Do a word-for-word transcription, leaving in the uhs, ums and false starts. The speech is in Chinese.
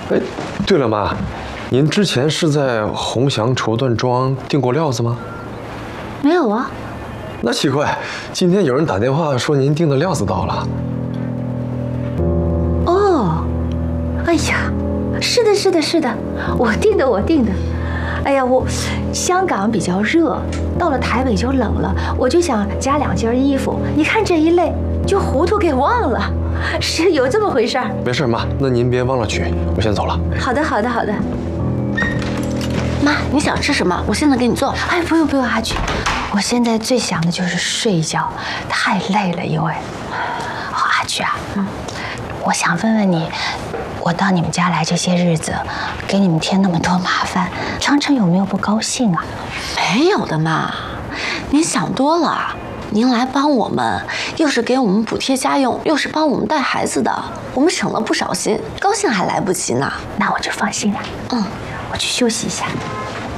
哎，对了，妈，您之前是在鸿祥绸缎庄订过料子吗？ 没有啊。 那奇怪，今天有人打电话说您订的料子到了。 哦，哎呀，是的，是的，是的，我订的，我订的。哎呀，我香港比较热，到了台北就冷了，我就想加两件衣服。你看这一累，就糊涂给忘了，是有这么回事儿。 没事，妈，那您别忘了取，我先走了。 好的，好的，好的。 妈，你想吃什么？我现在给你做。 哎，不用不用，阿菊，我现在最想的就是睡一觉，太累了，因为。哦，阿菊啊，嗯，我想问问你。我到你们家来这些日子，给你们添那么多麻烦，常常有没有不高兴啊？ 没有的妈，您想多了。您来帮我们，又是给我们补贴家用，又是帮我们带孩子的，我们省了不少心，高兴还来不及呢。 那我就放心了。 嗯， 我去休息一下。